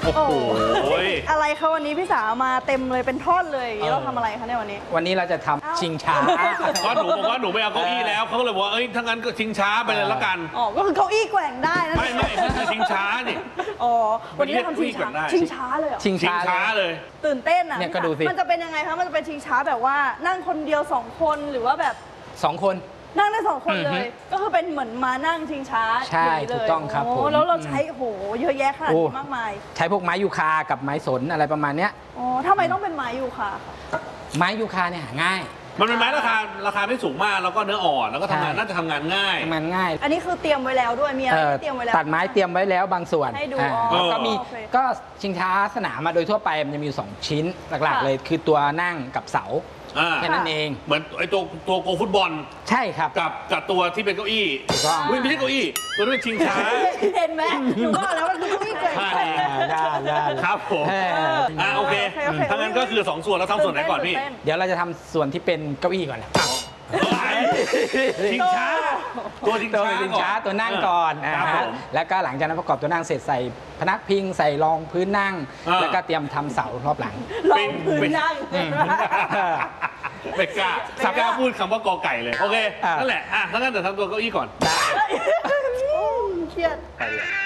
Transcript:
โอ้โหอะไรคะวันนี้พี่สาวมาเต็มเลยเป็นท่อนเลยเราทำอะไรคะเนี่ยวันนี้เราจะทำชิงช้าก็หนูบอกว่าหนูไม่เอาเก้าอี้แล้วเขาเลยบอกว่าเอ้ยถ้างั้นก็ชิงช้าไปเลยละกันอ๋อก็คือเก้าอี้แกว่งได้นะไม่คือชิงช้านี่อ๋อวันนี้ทำชิงช้าเลยเหรอชิงช้าเลยตื่นเต้นอ่ะเนี่ยก็ดูสิมันจะเป็นยังไงคะมันจะเป็นชิงช้าแบบว่านั่งคนเดียว2 คนหรือว่าแบบ 2 คนนั่งได้2 คนเลยก็คือเป็นเหมือนมานั่งชิงช้าใช่ถูกต้องครับผมแล้วเราใช้โหเยอะแยะขนาดนี้มากมายใช้พวกไม้ยูคากับไม้สนอะไรประมาณเนี้ยอ๋อทำไมต้องเป็นไม้ยูคาไม้ยูคาเนี่ยหาง่ายมันเป็นไม้ราคาไม่สูงมากแล้วก็เนื้ออ่อนแล้วก็ทำงานน่าจะทำงานง่ายอันนี้คือเตรียมไว้แล้วด้วยมีอะไรเตรียมไว้แล้วตัดไม้เตรียมไว้แล้วบางส่วนให้ดูก็มีก็ชิงช้าสนามมาโดยทั่วไปมันจะมี2 ชิ้นหลักๆเลยคือตัวนั่งกับเสาแค่นั้นเองเหมือนไอ้ตัวโกฟุตบอลใช่ครับกับตัวที่เป็นเก้าอี้ไม่ใช่เก้าอี้ตัวนี้เป็นชิงช้าเห็นไหมหนูบอกแล้วมันคือเก้าอี้แกว่งครับผมโอเคทั้งนั้นก็คือ2 ส่วนแล้วทำส่วนไหนก่อนพี่เดี๋ยวเราจะทำส่วนที่เป็นเก้าอี้ก่อนชิงช้าตัวชิงช้าตัวนั่งก่อนแล้วก็หลังจากนั้นประกอบตัวนั่งเสร็จใส่พนักพิงใส่รองพื้นนั่งแล้วก็เตรียมทำเสารอบหลังรองพื้นนั่งไม่กล้าพูดคำว่ากอไก่เลยโอเคนั่นแหละถ้างั้นเดี๋ยวทำตัวเก้าอี้ก่อนเครียด